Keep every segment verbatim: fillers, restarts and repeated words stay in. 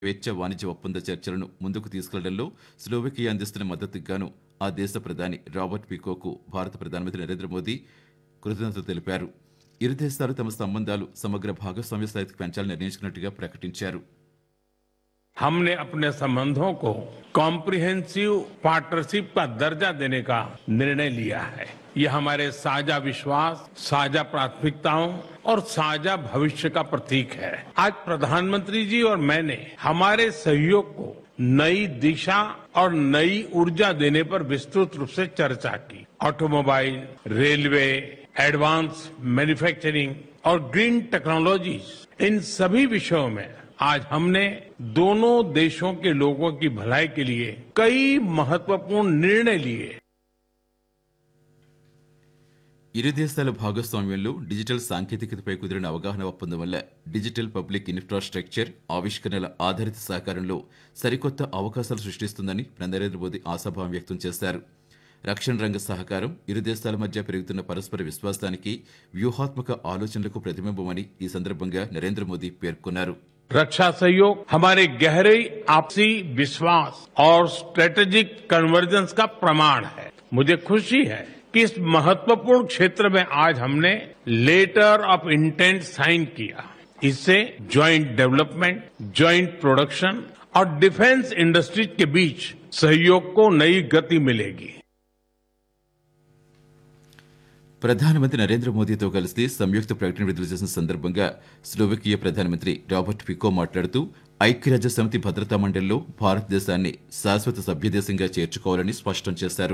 స్వేచ్ఛ వాణిజ్య ఒప్పంద చర్చలను ముందుకు తీసుకెళ్లడంలో స్లోవేకియా అందిస్తున్న మద్దతుకు గాను ఆ దేశ ప్రధాని రాబర్ట్ ఫికోకు భారత ప్రధానమంత్రి నరేంద్ర మోదీ కృతజ్ఞతలు తెలిపారు. ఇరు దేశాలు తమ సంబంధాలు సమగ్ర భాగస్వామ్య స్థాయికి పెంచాలని నిర్ణయించుకున్నట్టుగా ప్రకటించారు. हमने अपने संबंधों को कॉम्प्रिहेंसिव पार्टनरशिप का दर्जा देने का निर्णय लिया है. ये हमारे साझा विश्वास, साझा प्राथमिकताओं और साझा भविष्य का प्रतीक है. आज प्रधानमंत्री जी और मैंने हमारे सहयोग को नई दिशा और नई ऊर्जा देने पर विस्तृत रूप से चर्चा की. ऑटोमोबाइल, रेलवे, एडवांस मैन्युफैक्चरिंग और ग्रीन टेक्नोलॉजीज, इन सभी विषयों में आज हमने दोनों देशों के लोगों की भलाई के लिए कई महत्वपूर्ण निर्णय लिए. ఇరు దేశాల భాగస్వామ్యంలో డిజిటల్ సాంకేతికతపై కుదిరిన అవగాహన ఒప్పందం వల్ల డిజిటల్ పబ్లిక్ ఇన్ఫ్రాస్ట్రక్చర్ ఆవిష్కరణల ఆధారిత సహకారంలో సరికొత్త అవకాశాలు సృష్టిస్తుందని నరేంద్ర మోదీ ఆశాభావం వ్యక్తం చేశారు. రక్షణ రంగ సహకారం ఇరు దేశాల మధ్య పెరుగుతున్న పరస్పర విశ్వాసానికి, వ్యూహాత్మక ఆలోచనలకు ప్రతిబింబమని ఈ సందర్భంగా నరేంద్ర మోదీ పేర్కొన్నారు. रक्षा सहयोग हमारे गहरे आपसी विश्वास और स्ट्रेटेजिक कन्वर्जेंस का प्रमाण है. मुझे खुशी है कि इस महत्वपूर्ण क्षेत्र में आज हमने लेटर ऑफ इंटेंट साइन किया. इससे ज्वाइंट डेवलपमेंट, ज्वाइंट प्रोडक्शन और डिफेंस इंडस्ट्रीज के बीच सहयोग को नई गति मिलेगी. ప్రధానమంత్రి నరేంద్ర మోదీతో కలిసి సంయుక్త ప్రకటన విడుదల చేసిన సందర్భంగా స్లోవేకియా ప్రధానమంత్రి రాబర్ట్ ఫికో మాట్లాడుతూ ఐక్యరాజ్య సమితి భద్రతా మండలిలో భారతదేశాన్ని శాశ్వత సభ్యదేశంగా చేర్చుకోవాలని స్పష్టం చేశారు.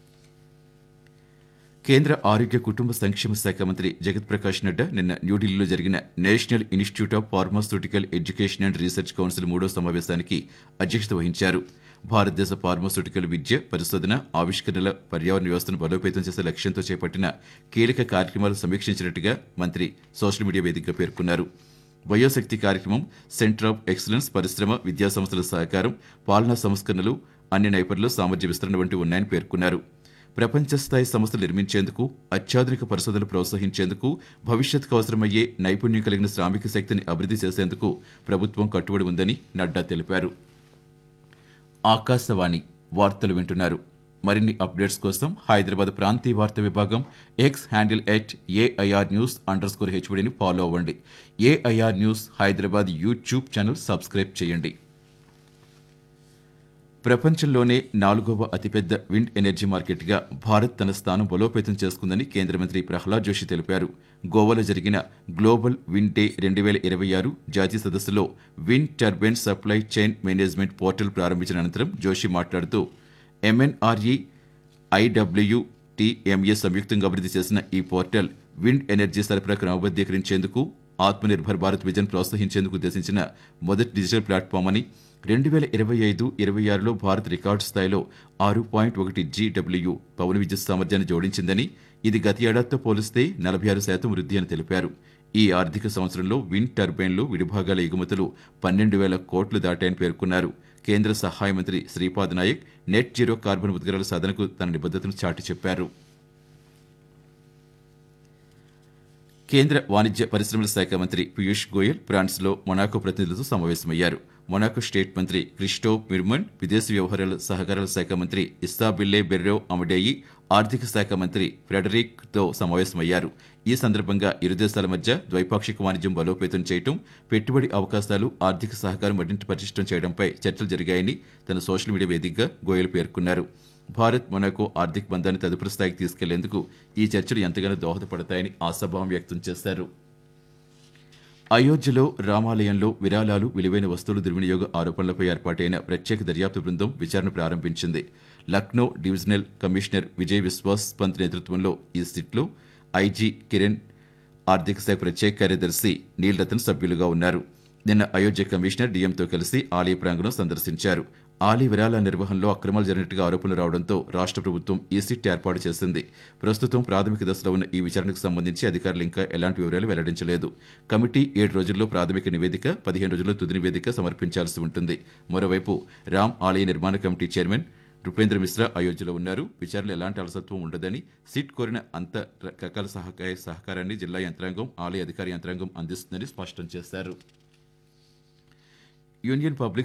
కేంద్ర ఆరోగ్య కుటుంబ సంక్షేమ శాఖ మంత్రి జగత్ ప్రకాష్ నడ్డా నిన్న న్యూఢిల్లీలో జరిగిన national institute of pharmaceutical education and research council మూడో సమావేశానికి అధ్యక్షత వహించారు. భారతదేశ ఫార్మాస్యూటికల్ విద్య, పరిశోధన, ఆవిష్కరణల పర్యావరణ వ్యవస్థను బలోపేతం చేసే లక్ష్యంతో చేపట్టిన కీలక కార్యక్రమాలు సమీక్షించినట్టుగా మంత్రి సోషల్ మీడియా వేదికగా పేర్కొన్నారు. వయోశక్తి కార్యక్రమం, సెంటర్ ఆఫ్ ఎక్సలెన్స్, పరిశ్రమ, విద్యా సంస్థల సహకారం, పాలనా సంస్కరణలు, అన్ని నైపుణ్యాలు, సామర్థ్య విస్తరణ వంటివి ఉన్నాయని పేర్కొన్నారు. ప్రపంచ స్థాయి సంస్థలు నిర్మించేందుకు, అత్యాధునిక పరిశోధనలు ప్రోత్సహించేందుకు, భవిష్యత్తుకు అవసరమయ్యే నైపుణ్యం కలిగిన శ్రామిక శక్తిని అభివృద్ధి చేసేందుకు ప్రభుత్వం కట్టుబడి ఉందని నడ్డా తెలిపారు. ఆకాశవాణి వార్తలు వింటున్నారు. మరిన్ని అప్డేట్స్ కోసం హైదరాబాద్ ప్రాంతీయ వార్తా విభాగం X handle at AIR news under score హెచ్వడిని follow అవ్వండి. AIR news Hyderabad YouTube channel subscribe చేయండి. ప్రపంచంలోనే నాలుగవ అతిపెద్ద విండ్ ఎనర్జీ మార్కెట్గా భారత్ తన స్థానం బలోపేతం చేసుకుందని కేంద్ర మంత్రి ప్రహ్లాద్ జోషి తెలిపారు. గోవాలో జరిగిన గ్లోబల్ విండ్ డే రెండు వేల ఇరవై ఆరు జాతీయ సదస్సులో wind turbine supply chain management portal ప్రారంభించిన అనంతరం జోషి మాట్లాడుతూ ఎంఎన్ఆర్ఈ, ఐడబ్ల్యూటీఎంఏ సంయుక్తంగా అభివృద్ధి చేసిన ఈ పోర్టల్ విండ్ ఎనర్జీ సరఫరా క్రమబద్ధీకరించేందుకు, ఆత్మనిర్భర్ భారత్ విజన్ ప్రోత్సహించేందుకు ఉద్దేశించిన మొదటి డిజిటల్ ప్లాట్ఫామ్ అని, రెండు వేల ఇరవై ఐదు ఇరవై ఆరులో భారత్ రికార్డు స్థాయిలో ఆరు పాయింట్ ఒకటి జీడబ్ల్యూ పవన విద్యుత్ సామర్థ్యాన్ని జోడించిందని, ఇది గత ఏడాదితో పోలిస్తే నలభై ఆరు శాతం వృద్ధి అని తెలిపారు. ఈ ఆర్థిక సంవత్సరంలో విండ్ టర్బైన్లు, విడిభాగాల ఎగుమతులు పన్నెండు వేల కోట్లు దాటాయని పేర్కొన్నారు. కేంద్ర సహాయ మంత్రి Shripad Naik net zero carbon ఉద్గారాల సాధనకు తన నిబద్ధతను చాటి చెప్పారు. కేంద్ర వాణిజ్య పరిశ్రమల శాఖ మంత్రి పీయూష్ గోయల్ ఫ్రాన్స్లో మొనాకో ప్రతినిధులతో సమావేశమయ్యారు. మొనాకో స్టేట్ మంత్రి క్రిస్టోఫ్ మిర్మన్, విదేశీ వ్యవహారాల సహకారాల శాఖ మంత్రి ఇస్సాబిల్లే బెర్రో అమడేయి, ఆర్థిక శాఖ మంత్రి ఫ్రెడరిక్ తో సమావేశమయ్యారు. ఈ సందర్భంగా ఇరు దేశాల మధ్య ద్వైపాక్షిక వాణిజ్యం బలోపేతం చేయడం, పెట్టుబడి అవకాశాలు, ఆర్థిక సహకారం మరింత పటిష్టం చేయడంపై చర్చలు జరిగాయని తన సోషల్ మీడియా వేదికగా గోయల్ పేర్కొన్నారు. భారత్ మొనాకో ఆర్థిక బంధాన్ని తదుపరి స్థాయికి తీసుకెళ్లేందుకు ఈ చర్చలు ఎంతగానో దోహదపడతాయని ఆశాభావం వ్యక్తం చేశారు. అయోధ్యలో రామాలయంలో విరాళాలు, విలువైన వస్తువుల దుర్వినియోగ ఆరోపణలపై ఏర్పాటైన ప్రత్యేక దర్యాప్తు బృందం విచారణ ప్రారంభించింది. లక్నో డివిజనల్ కమిషనర్ విజయ్ విశ్వాస్ పంత్ నేతృత్వంలో ఈ సిట్లో ఐజీ కిరణ్, ఆర్థిక శాఖ ప్రత్యేక కార్యదర్శి నీల్ రతన్ సభ్యులుగా ఉన్నారు. నిన్న అయోధ్య కమిషనర్ డిఎంతో కలిసి ఆలయ ప్రాంగణం సందర్శించారు. ఆలయ విరాళ నిర్వహణలో అక్రమాలు జరిగినట్టుగా ఆరోపణలు రావడంతో రాష్ట్ర ప్రభుత్వం ఈ సిట్ ఏర్పాటు చేసింది. ప్రస్తుతం ప్రాథమిక దశలో ఉన్న ఈ విచారణకు సంబంధించి అధికారులు ఇంకా ఎలాంటి వివరాలు వెల్లడించలేదు. కమిటీ ఏడు రోజుల్లో ప్రాథమిక నివేదిక, పదిహేను రోజుల్లో తుది నివేదిక సమర్పించాల్సి ఉంటుంది. మరోవైపు రామ్ ఆలయ నిర్మాణ కమిటీ చైర్మన్ నృపేంద్ర మిశ్రా అయోధ్యలో ఉన్నారు. విచారణలో ఎలాంటి అలసత్వం ఉండదని, సిట్ కోరిన అంత రకాల సహకార సహకారాన్ని జిల్లా యంత్రాంగం, ఆలయ అధికార యంత్రాంగం అందిస్తుందని స్పష్టం చేశారు. Union public